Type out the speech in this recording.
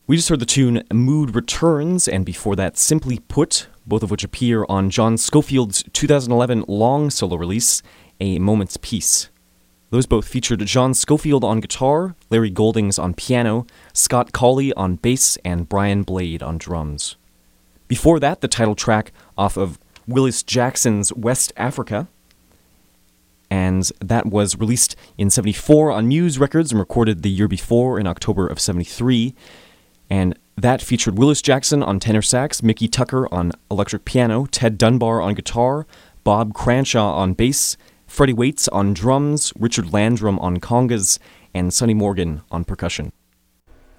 We just heard the tune Mood Returns, and before that, Simply Put, both of which appear on John Scofield's 2011 long solo release, A Moment's Peace. Those both featured John Scofield on guitar, Larry Goldings on piano, Scott Colley on bass, and Brian Blade on drums. Before that, the title track off of Willis Jackson's West Africa, and that was released in 74 on Muse Records and recorded the year before in October of 73. And that featured Willis Jackson on tenor sax, Mickey Tucker on electric piano, Ted Dunbar on guitar, Bob Cranshaw on bass, Freddie Waits on drums, Richard Landrum on congas, and Sonny Morgan on percussion.